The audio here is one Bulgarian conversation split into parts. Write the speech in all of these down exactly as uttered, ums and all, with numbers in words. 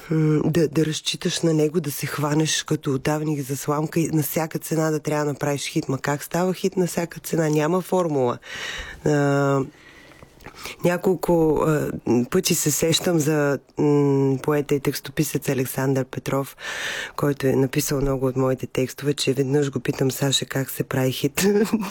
да, да разчиташ на него, да се хванеш като удавник за сламка и на всяка цена да трябва да направиш хит. Ма как става хит на всяка цена? Няма формула. А, няколко а, пъти се сещам за м, поета и текстописец Александър Петров, който е написал много от моите текстове, че веднъж го питам: Саша, как се прави хит?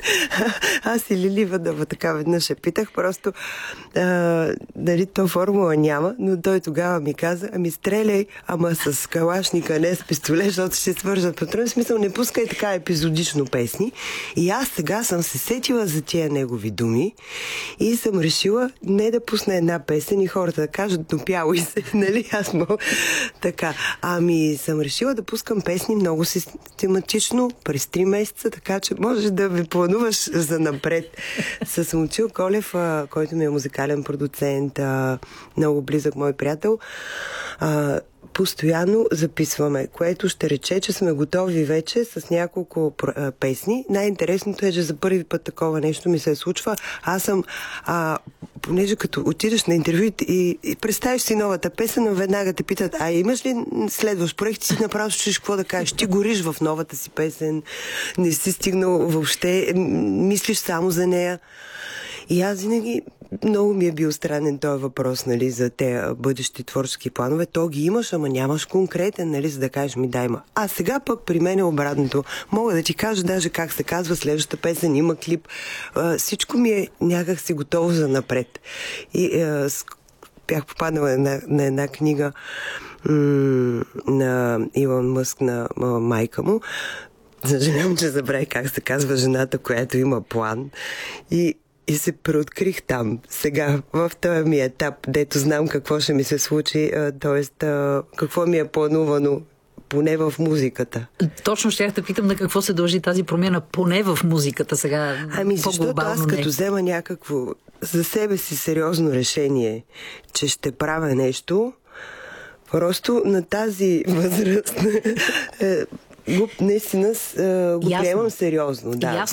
Аз и Лили Въдова така веднъж я питах, просто а, дали то формула няма, но той тогава ми каза: ами стреляй, ама с калашника, не с пистолет, защото ще свържат патрон. В смисъл, не пускай така епизодично песни. И аз сега съм се сетила за тия негови думи и съм решила не да пусна една песен и хората да кажат: допяло се, нали? Аз мога така. Ами съм решила да пускам песни много систематично през три месеца, така че можеш да ви плануваш за напред. С Момчил Колев, а, който ми е музикален продуцент, а, много близък мой приятел, а, постоянно записваме, което ще рече, че сме готови вече с няколко а, песни. Най-интересното е, че за първи път такова нещо ми се случва. Аз съм, а, понеже като отидеш на интервю и, и представиш си новата песен, но веднага те питат: а имаш ли следващ проект? Ти си направо чуеш какво да кажеш. Ти гориш в новата си песен, не си стигнал въобще, мислиш само за нея. И аз винаги много ми е бил странен този въпрос, нали, за те бъдещи творчески планове. То ги имаш, ама нямаш конкретен, нали, за да кажеш: ми дай ма. А сега пък при мен е обратното. Мога да ти кажа даже как се казва следващата песен, има клип. А, всичко ми е някак си готово за напред. И а, бях попаднала на, на една книга м- на Илон Мъск, на а, майка му. Съжалявам, че забравих как се казва жената, която има план. И И се преоткрих там. Сега, в този ми етап, дето знам какво ще ми се случи, т.е. какво ми е планувано, поне в музиката. Точно щях да питам на какво се дължи тази промяна, поне в музиката сега. Ами защото аз не. като взема някакво за себе си сериозно решение, че ще правя нещо, просто на тази възраст го, наистина го приемам сериозно. Да.